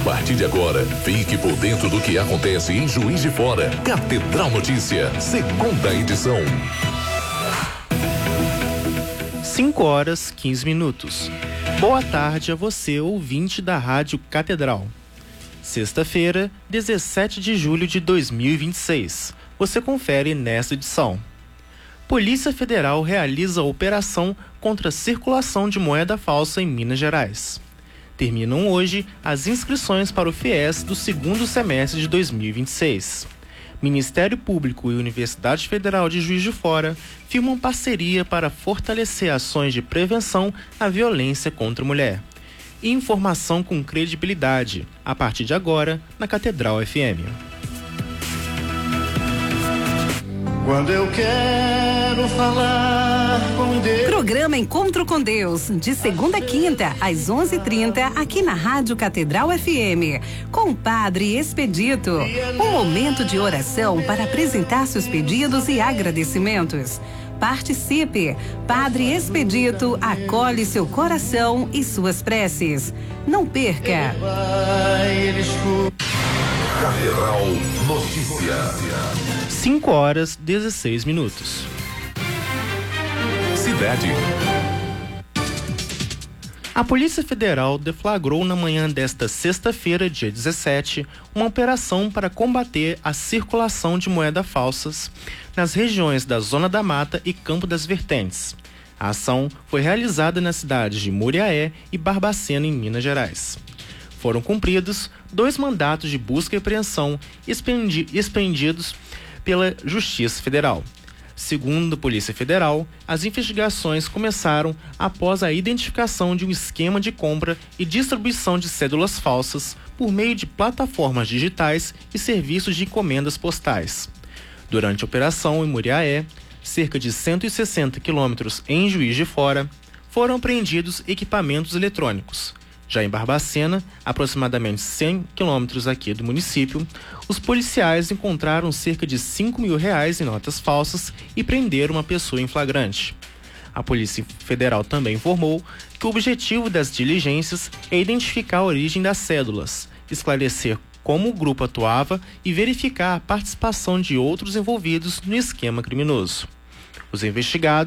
partir de agora, fique por dentro do que acontece em Juiz de Fora. Catedral Notícia, segunda edição. 5h15. Boa tarde a você, ouvinte da Rádio Catedral. Sexta-feira, 17 de julho de 2026. Você confere nesta edição. Polícia Federal realiza operação contra a circulação de moeda falsa em Minas Gerais. Terminam hoje as inscrições para o FIES do segundo semestre de 2026. Ministério Público e Universidade Federal de Juiz de Fora firmam parceria para fortalecer ações de prevenção à violência contra a mulher. E informação com credibilidade, a partir de agora, na Catedral FM. Quando eu quero falar com Deus. Programa Encontro com Deus, de segunda a quinta, às 11h30, aqui na Rádio Catedral FM, com o Padre Expedito. Um momento de oração para apresentar seus pedidos e agradecimentos. Participe! Padre Expedito acolhe seu coração e suas preces. Não perca! Catedral Notícia. 5h16. Cidade. A Polícia Federal deflagrou na manhã desta sexta-feira, dia 17, uma operação para combater a circulação de moedas falsas nas regiões da Zona da Mata e Campo das Vertentes. A ação foi realizada nas cidades de Muriaé e Barbacena, em Minas Gerais. Foram cumpridos 2 mandatos de busca e apreensão expendidos pela Justiça Federal. Segundo a Polícia Federal, as investigações começaram após a identificação de um esquema de compra e distribuição de cédulas falsas por meio de plataformas digitais e serviços de encomendas postais. Durante a operação em Muriaé, cerca de 160 quilômetros em Juiz de Fora, foram apreendidos equipamentos eletrônicos. Já em Barbacena, aproximadamente 100 quilômetros aqui do município, os policiais encontraram cerca de R$5 mil em notas falsas e prenderam uma pessoa em flagrante. A Polícia Federal também informou que o objetivo das diligências é identificar a origem das cédulas, esclarecer como o grupo atuava e verificar a participação de outros envolvidos no esquema criminoso. Os investigados